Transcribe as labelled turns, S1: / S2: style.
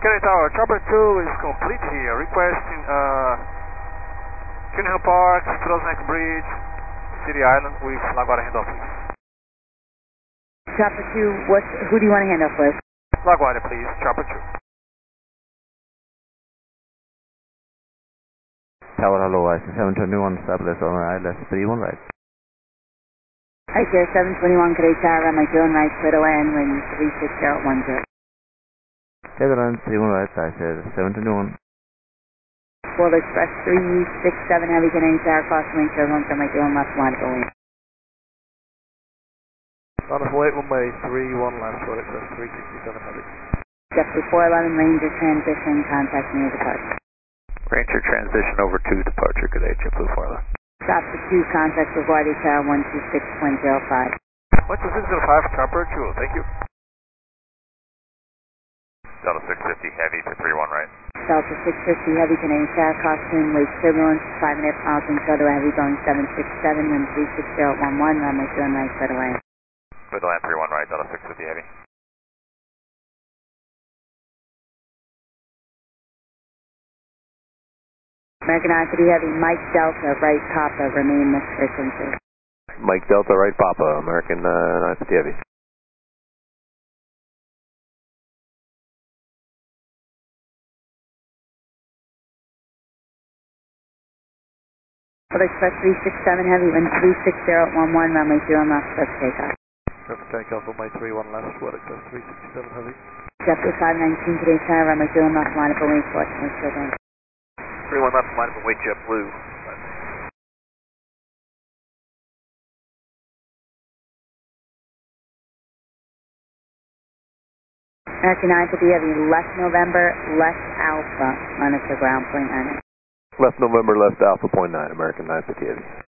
S1: Kennedy Tower, Chopper 2 is complete here, requesting Cunningham Park, Frozen Neck Bridge, City Island with LaGuardia handoff, please.
S2: Chopper 2, who do you want to hand off with?
S1: LaGuardia, please, Chopper 2.
S3: Tower, hello, IC721, establish on ILS 31 right.
S2: ICR 721, Cadet Tower, runway 21 right, clear to land, wind 36010.
S3: Clear land 31 right, ICR 721.
S2: World Express 367 Heavy, Canadian Tower, crossing wind, clear 1 runway 21 left, wide open.
S1: Honest Wait, runway 31 left, World Express 367 Heavy.
S2: Jeffrey 411, Ranger transition, contact me at departure.
S1: Ranger transition over to departure, good day, JetBlue 411.
S2: Chopper 2, contact LaGuardia Tower 126.05.
S1: 12605, Chopper 2, thank you.
S4: Delta 650 Heavy to 31 right.
S2: Delta 650 Heavy, Canadian Tower, crossing wake turbulence, 5.5 miles in Soto Heavy, Boeing 767, wind 36011, runway 21 right, clear to land.
S4: Clear to land 31 right, Delta 650 Heavy.
S2: American I-50 Heavy, Mike Delta, right Papa, remain this frequency.
S3: Mike Delta, right Papa, American I-50 Heavy.
S2: World Express 367 Heavy, wind 36011, runway 21 left, let's take off.
S1: Traffic takeoff, runway 31 left, World Express 367 Heavy.
S2: Jeffrey 519, today's Tower, runway 21 left, line up a wing, fortunately, still going.
S1: 31 left, line up and wait, JetBlue.
S2: American I-50 Heavy, left November, left Alpha, line up to ground, point 9.
S3: Left November, left Alpha, point 9, American I-50 Heavy.